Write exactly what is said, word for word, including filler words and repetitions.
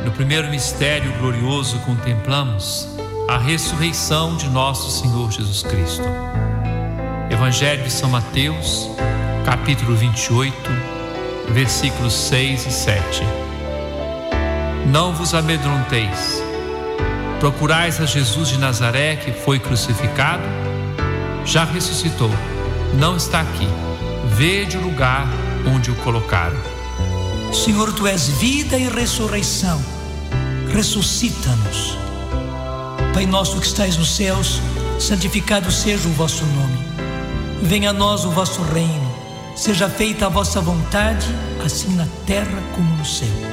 No primeiro mistério glorioso contemplamos a ressurreição de nosso Senhor Jesus Cristo. Evangelho de São Mateus, capítulo vinte e oito, versículos seis e sete. Não vos amedronteis. Procurais a Jesus de Nazaré, que foi crucificado? Já ressuscitou, não está aqui. Vede o lugar onde o colocaram. Senhor, Tu és vida e ressurreição. Ressuscita-nos. Pai nosso que estais nos céus, santificado seja o vosso nome. Venha a nós o vosso reino. Seja feita a vossa vontade, assim na terra como no céu.